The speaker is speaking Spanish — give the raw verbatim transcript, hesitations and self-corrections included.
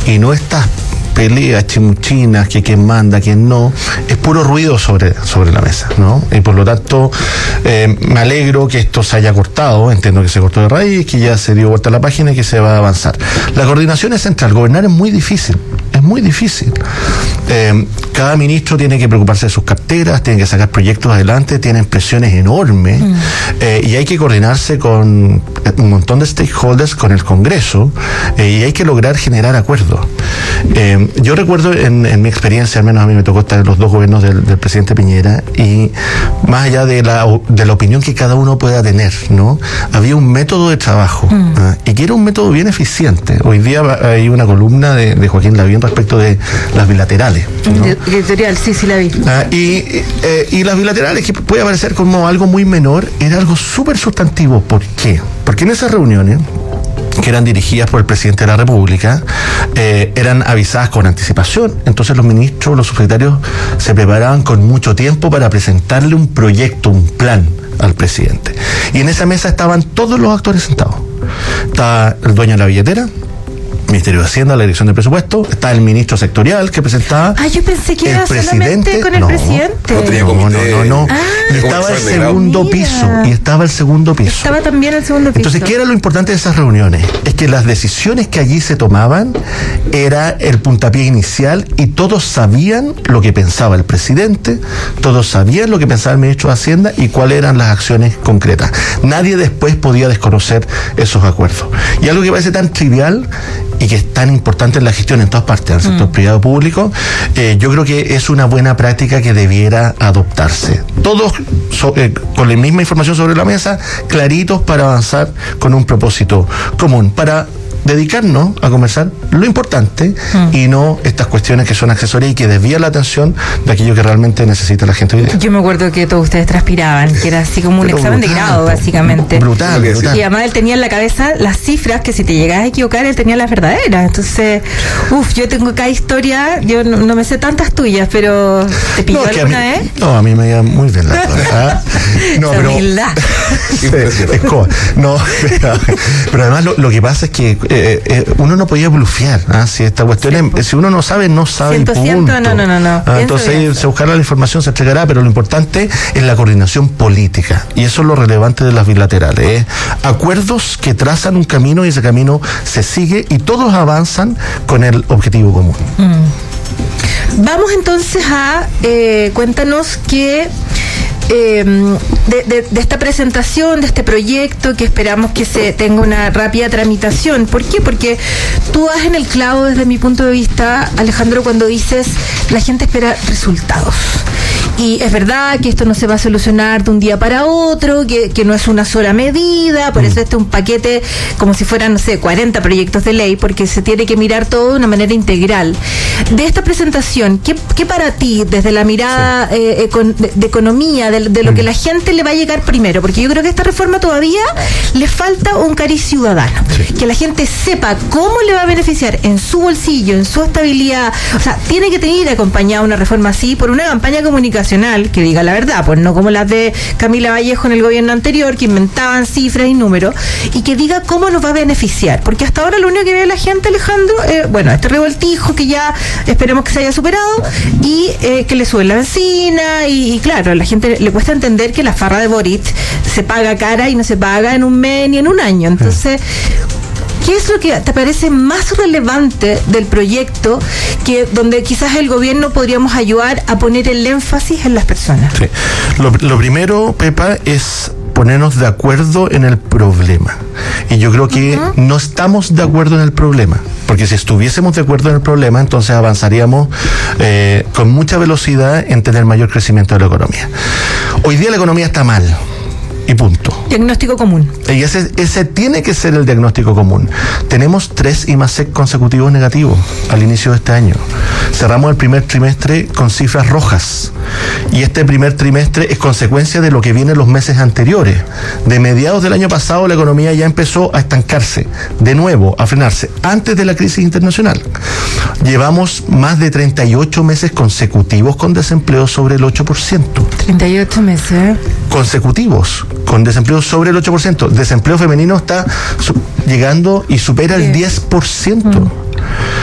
y no estas peleas chimuchinas, que quién manda, quién no, es puro ruido sobre, sobre la mesa, ¿no? Y por lo tanto, eh, me alegro que esto se haya cortado, entiendo que se cortó de raíz, que ya se dio vuelta a la página y que se va a avanzar. La coordinación es central, gobernar es muy difícil, es muy difícil. Eh, cada ministro tiene que preocuparse de sus carteras, tiene que sacar proyectos adelante, tienen presiones enormes, mm. eh, y hay que coordinarse con un montón de stakeholders, con el Congreso, eh, y hay que lograr generar acuerdos. Eh, Yo recuerdo en, en mi experiencia, al menos a mí me tocó estar en los dos gobiernos del, del presidente Piñera, y más allá de la, de la opinión que cada uno pueda tener, ¿no? Había un método de trabajo, mm. ¿eh? y que era un método bien eficiente. Hoy día hay una columna de, de Joaquín Lavín respecto de las bilaterales, ¿no? Editorial, sí, sí la vi. Ah, y, eh, y las bilaterales, que puede parecer como algo muy menor, era algo súper sustantivo. ¿Por qué? Porque en esas reuniones, que eran dirigidas por el presidente de la República, eh, eran avisadas con anticipación. Entonces los ministros, los subsecretarios se preparaban con mucho tiempo para presentarle un proyecto, un plan al presidente. Y en esa mesa estaban todos los actores sentados. Estaba el dueño de la billetera, Ministerio de Hacienda, la Dirección de Presupuesto, está el ministro sectorial que presentaba. Ah, yo pensé que era solamente con el no, presidente. No, tenía comité, no, no, no. Ah, y estaba el segundo mira. piso, y estaba el segundo piso. Estaba también el segundo piso. Entonces, ¿qué era lo importante de esas reuniones? Es que las decisiones que allí se tomaban era el puntapié inicial, y todos sabían lo que pensaba el presidente, todos sabían lo que pensaba el ministro de Hacienda y cuáles eran las acciones concretas. Nadie después podía desconocer esos acuerdos. Y algo que parece tan trivial y que es tan importante en la gestión en todas partes, en el sector mm. privado público, eh, yo creo que es una buena práctica que debiera adoptarse. Todos so, eh, con la misma información sobre la mesa, claritos para avanzar con un propósito común, para dedicarnos a conversar lo importante mm. y no estas cuestiones que son accesorias y que desvían la atención de aquello que realmente necesita la gente hoy día. Yo me acuerdo que todos ustedes transpiraban, que era así como un Pero examen brutal, de grado, básicamente. Brutal, brutal. Y además él tenía en la cabeza las cifras que si te llegabas a equivocar, él tenía las verdaderas. Entonces, uff, yo tengo cada historia, yo no, no me sé tantas tuyas, pero ¿te pilló no, alguna vez? ¿eh? No, a mí me iba muy bien la verdad. No, pero, humildad. Sí, es como, no, pero, pero además lo, lo que pasa es que Eh, eh, uno no podía blufear, ¿ah? Si esta cuestión es, si uno no sabe, no sabe Ciento, y punto. ciento, no, no, no, no. Ah, entonces bien. Se buscará la información, se entregará, pero lo importante es la coordinación política, y eso es lo relevante de las bilaterales, ¿eh? Acuerdos que trazan un camino y ese camino se sigue y todos avanzan con el objetivo común. Mm. Vamos entonces a eh, cuéntanos que Eh, de, de, de esta presentación, de este proyecto, que esperamos que se tenga una rápida tramitación. ¿Por qué? Porque tú das en el clavo desde mi punto de vista, Alejandro, cuando dices la gente espera resultados. Y es verdad que esto no se va a solucionar de un día para otro, que, que no es una sola medida, por eso este es un paquete como si fueran, no sé, cuarenta proyectos de ley, porque se tiene que mirar todo de una manera integral. De esta presentación, ¿qué, qué para ti, desde la mirada sí. eh, econ, de, de economía, de, de lo que la gente le va a llegar primero? Porque yo creo que a esta reforma todavía le falta un cariz ciudadano, sí. que la gente sepa cómo le va a beneficiar en su bolsillo, en su estabilidad. O sea, tiene que tener acompañada una reforma así por una campaña comunicacional que diga la verdad, pues no como las de Camila Vallejo en el gobierno anterior, que inventaban cifras y números, y que diga cómo nos va a beneficiar, porque hasta ahora lo único que ve la gente, Alejandro, eh, bueno, este revoltijo que ya esperemos que se haya superado, y eh, que le sube la benzina, y, y claro, a la gente le cuesta entender que la farra de Boric se paga cara y no se paga en un mes ni en un año. Entonces, ¿qué es lo que te parece más relevante del proyecto, que donde quizás el gobierno podríamos ayudar a poner el énfasis en las personas? Sí. Lo, lo primero, Pepa, es ponernos de acuerdo en el problema. Y yo creo que uh-huh. no estamos de acuerdo en el problema, porque si estuviésemos de acuerdo en el problema, entonces avanzaríamos eh, con mucha velocidad en tener mayor crecimiento de la economía. Hoy día la economía está mal. Y punto. Diagnóstico común. Y ese, ese tiene que ser el diagnóstico común. Tenemos tres I M A S E C consecutivos negativos al inicio de este año. Cerramos el primer trimestre con cifras rojas. Y este primer trimestre es consecuencia de lo que viene en los meses anteriores. De mediados del año pasado la economía ya empezó a estancarse, de nuevo a frenarse, antes de la crisis internacional. Llevamos más de treinta y ocho meses consecutivos con desempleo sobre el ocho por ciento. treinta y ocho meses. Consecutivos, con desempleo sobre el ocho por ciento. Desempleo femenino está su- llegando y supera el diez por ciento. Mm.